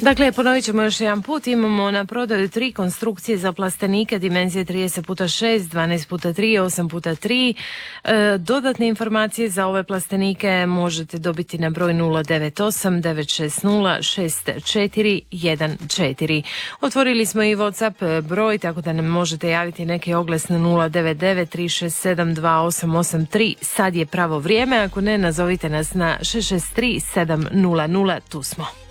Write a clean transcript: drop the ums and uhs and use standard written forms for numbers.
Dakle, ponovit ćemo još jedan put. Imamo na prodaju 3 konstrukcije za plastenike dimenzije 30x6, 12x3, 8x3. Dodatne informacije za ove plastenike možete dobiti na broj 098 960 6414. Otvorili smo i WhatsApp broj, tako da nam možete javiti neki oglas na 099 367 2883. Sad je pravo vrijeme, ako ne, nazovite nas na 663 700, tu smo.